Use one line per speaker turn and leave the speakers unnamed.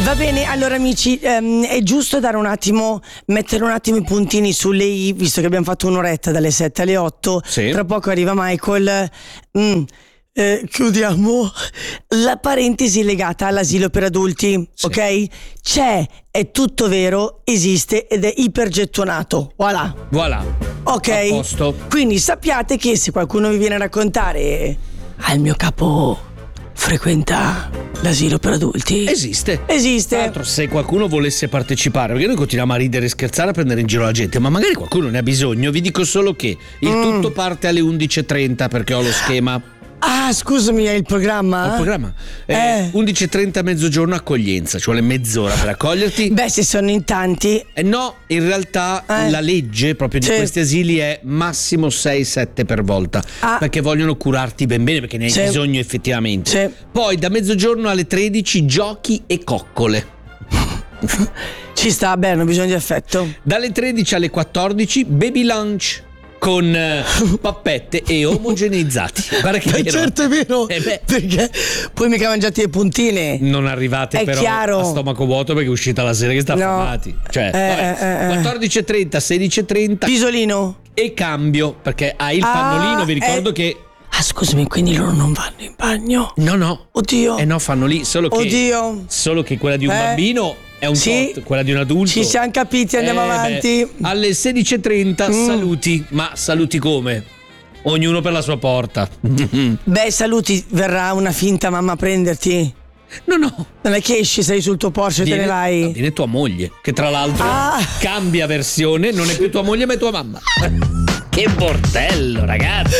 Va bene, allora amici, è giusto mettere un attimo i puntini sulle i, visto che abbiamo fatto un'oretta dalle 7 alle 8.
Sì.
Tra poco arriva Michael. Chiudiamo la parentesi legata all'asilo per adulti,
Sì.
ok? È tutto vero, esiste ed è ipergettonato. Voilà. Ok?
A posto.
Quindi sappiate che se qualcuno vi viene a raccontare il mio capo frequenta l'asilo per adulti,
Esiste.
Esiste.
Tra l'altro, se qualcuno volesse partecipare, perché noi continuiamo a ridere e scherzare, a prendere in giro la gente, ma magari qualcuno ne ha bisogno, vi dico solo che il tutto parte alle 11:30 perché ho lo schema.
Ah, scusami, è il programma?
Il programma 11:30 mezzogiorno accoglienza, ci vuole mezz'ora per accoglierti.
Beh, se sono in tanti.
No, in realtà la legge proprio di
Sì.
questi asili è massimo 6-7 per volta, perché vogliono curarti ben bene, perché ne hai
Sì.
bisogno effettivamente.
Sì.
Poi da mezzogiorno alle 13 giochi e coccole.
Ci sta, beh, hanno bisogno di affetto.
Dalle 13 alle 14 baby lunch con pappette e omogeneizzati. Guarda che vero.
Certo, è vero. Perché poi mica mangiate le puntine.
Non arrivate
È
però
chiaro.
a stomaco vuoto perché è uscita la sera che sta
No.
affamati. Cioè, vabbè, 14:30, 16:30
Pisolino.
e cambio, perché hai il pannolino, vi ricordo che
Ah, scusami, quindi loro non vanno in bagno?
no.
Oddio.
No, fanno lì, solo che
Oddio.
solo che quella di un bambino è un
Sì.
tot, quella di un adulto.
Ci siamo capiti, andiamo avanti.
Alle 16:30 saluti, ma saluti come? Ognuno per la sua porta.
Beh, saluti, verrà una finta mamma a prenderti.
No.
Non è che esci, sei sul tuo Porsche e te ne vai.
No, viene tua moglie, che tra l'altro cambia versione, non è più tua moglie ma è tua mamma. Che bordello, ragazzi.